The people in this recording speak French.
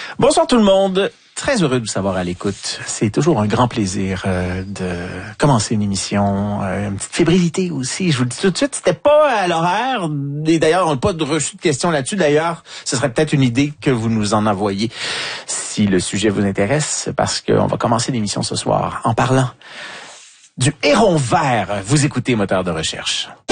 Bonsoir tout le monde. Très heureux de vous savoir à l'écoute. C'est toujours un grand plaisir de commencer une émission. Une petite fébrilité aussi. Je vous le dis tout de suite, c'était pas à l'horaire. Et d'ailleurs, on n'a pas de reçu de questions là-dessus. D'ailleurs, ce serait peut-être une idée que vous nous en envoyez si le sujet vous intéresse, parce qu'on va commencer l'émission ce soir en parlant du héron vert. Vous écoutez Moteur de recherche.